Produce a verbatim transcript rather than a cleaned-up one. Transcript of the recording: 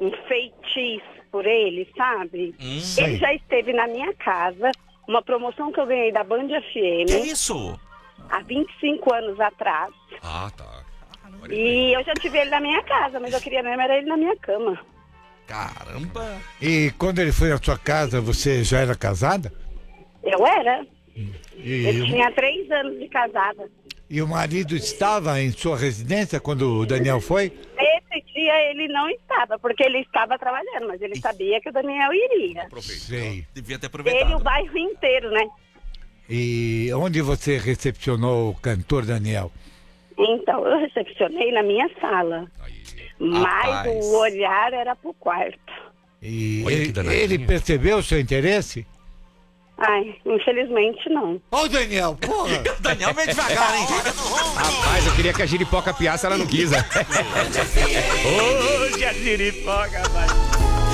um feitiço por ele, sabe? Hum. Ele já esteve na minha casa, uma promoção que eu ganhei da Band F M. Que isso? Há vinte e cinco anos atrás. Ah, tá. E eu já tive ele na minha casa, mas eu queria mesmo era ele na minha cama. Caramba. E quando ele foi na sua casa, você já era casada? Eu era. E, Ele tinha três anos de casada. e o marido estava em sua residência quando o Daniel foi? Nesse dia ele não estava, porque ele estava trabalhando, mas ele sabia que o Daniel iria. Sei. Devia ter Ele e aproveitado. o bairro inteiro, né? E onde você recepcionou o cantor Daniel? Então, eu recepcionei na minha sala. Mas Rapaz. o olhar era pro quarto. E Olha que ele, danadinho. ele percebeu o seu interesse? Ai, infelizmente não. Ô, Daniel, porra! Daniel vem devagar, hein? Rapaz, eu queria que a giripoca piasse, ela não quis. Né? Hoje a giripoca vai.